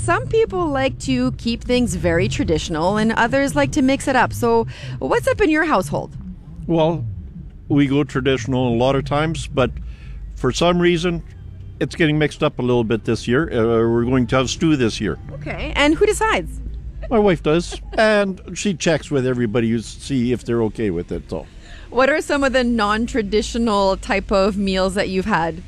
some people like to keep things very traditional and others like to mix it up. So what's up in your household? Well, we go traditional a lot of times, but for some reason, it's getting mixed up a little bit this year. We're going to have stew this year. Okay, and who decides? My wife does, and she checks with everybody to see if they're okay with it. So, what are some of the non-traditional type of meals that you've had?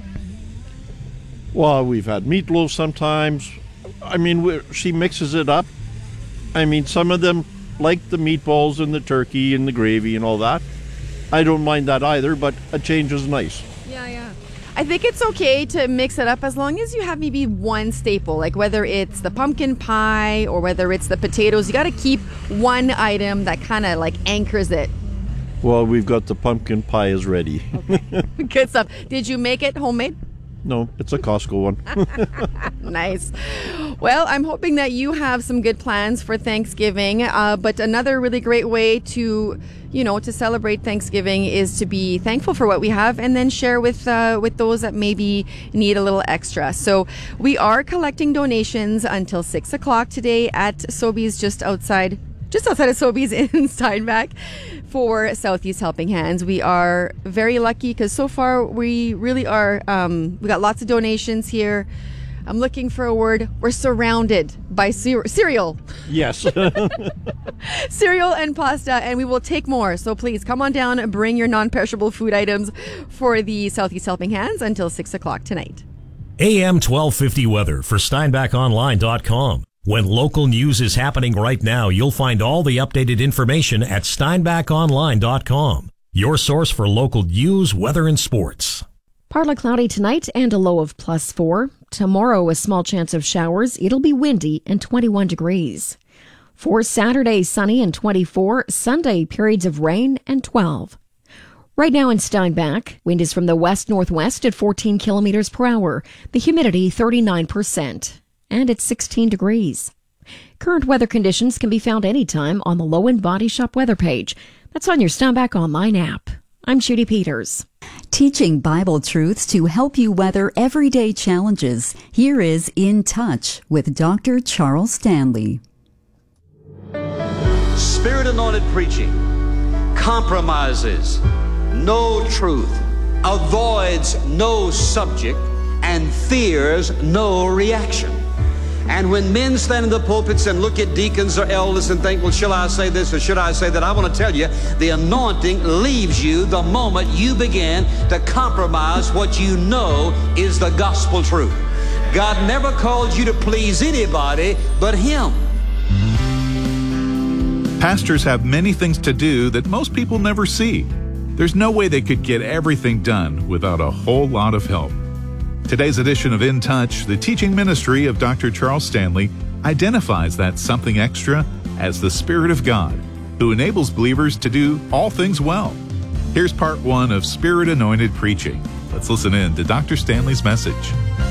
well, we've had meatloaf sometimes. I mean, she mixes it up. I mean, some of them like the meatballs and the turkey and the gravy and all that. I don't mind that either, but a change is nice. Yeah. I think it's okay to mix it up as long as you have maybe one staple, like whether it's the pumpkin pie or whether it's the potatoes. You got to keep one item that kind of like anchors it. Well, we've got the pumpkin pie is ready. Okay. Good stuff. Did you make it homemade? No, it's a Costco one. Nice. Well, I'm hoping that you have some good plans for Thanksgiving. But another really great way to, to celebrate Thanksgiving is to be thankful for what we have and then share with those that maybe need a little extra. So we are collecting donations until 6 o'clock today at Sobeys just outside of Sobeys in Steinbach for Southeast Helping Hands. We are very lucky because so far we really are, we got lots of donations here. I'm looking for a word. We're surrounded by cereal. Yes. Cereal and pasta, and we will take more. So please come on down and bring your non-perishable food items for the Southeast Helping Hands until 6 o'clock tonight. AM 1250 weather for SteinbachOnline.com. When local news is happening right now, you'll find all the updated information at SteinbachOnline.com. Your source for local news, weather, and sports. Partly cloudy tonight and a low of +4. Tomorrow, a small chance of showers. It'll be windy and 21 degrees. For Saturday, sunny and 24. Sunday, periods of rain and 12. Right now in Steinbach, wind is from the west-northwest at 14 kilometers per hour. The humidity 39%. And it's 16 degrees. Current weather conditions can be found anytime on the Low End Body Shop weather page. That's on your Steinbach Online app. I'm Judy Peters. Teaching Bible truths to help you weather everyday challenges. Here is In Touch with Dr. Charles Stanley. Spirit-anointed preaching compromises no truth, avoids no subject, and fears no reaction. And when men stand in the pulpits and look at deacons or elders and think, well, shall I say this or should I say that? I want to tell you, the anointing leaves you the moment you begin to compromise what you know is the gospel truth. God never called you to please anybody but Him. Pastors have many things to do that most people never see. There's no way they could get everything done without a whole lot of help. Today's edition of In Touch, the teaching ministry of Dr. Charles Stanley, identifies that something extra as the Spirit of God, who enables believers to do all things well. Here's part 1 of Spirit-Anointed Preaching. Let's listen in to Dr. Stanley's message.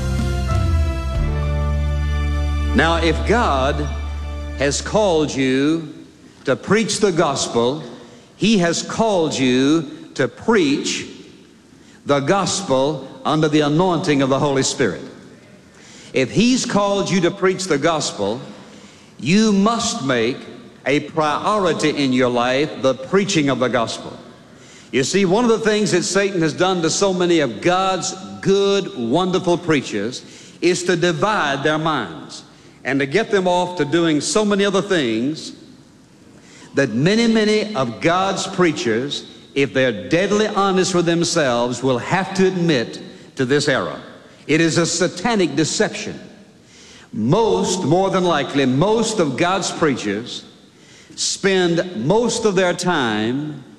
Now, if God has called you to preach the gospel, He has called you to preach the gospel under the anointing of the Holy Spirit. If He's called you to preach the gospel, you must make a priority in your life the preaching of the gospel. You see, one of the things that Satan has done to so many of God's good, wonderful preachers is to divide their minds and to get them off to doing so many other things that many of God's preachers, if they're deadly honest with themselves, will have to admit to this error. It is a satanic deception. More than likely, most of God's preachers spend most of their time